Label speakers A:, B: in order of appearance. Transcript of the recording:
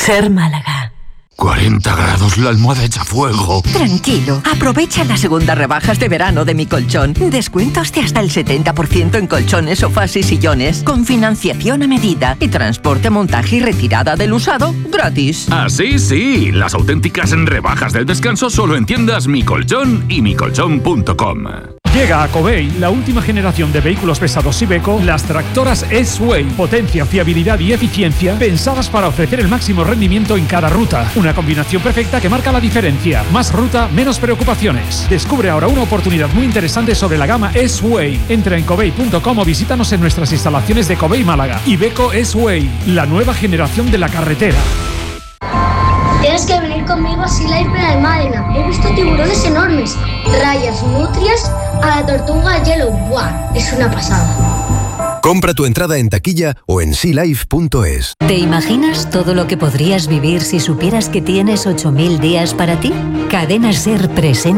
A: Ser Málaga.
B: 40 grados, la almohada echa fuego.
C: Tranquilo, aprovecha las segundas rebajas de verano de Mi Colchón. Descuentos de hasta el 70% en colchones, sofás y sillones, con financiación a medida y transporte, montaje y retirada del usado gratis.
B: Así sí, las auténticas rebajas del descanso solo en tiendas Mi Colchón y micolchón.com.
D: Llega a Covey la última generación de vehículos pesados Iveco, las tractoras S-Way. Potencia, fiabilidad y eficiencia pensadas para ofrecer el máximo rendimiento en cada ruta. Una combinación perfecta que marca la diferencia. Más ruta, menos preocupaciones. Descubre ahora una oportunidad muy interesante sobre la gama S-Way. Entra en covey.com o visítanos en nuestras instalaciones de Covey Málaga. Iveco S-Way, la nueva generación de la carretera.
E: Tienes que venir conmigo a Sea Life Benalmádena. He visto tiburones enormes, rayas, nutrias, a la tortuga Yellow. ¡Buah! Es una pasada.
F: Compra tu entrada en taquilla o en sealife.es.
G: ¿Te imaginas todo lo que podrías vivir si supieras que tienes 8000 días para ti? Cadena Ser presenta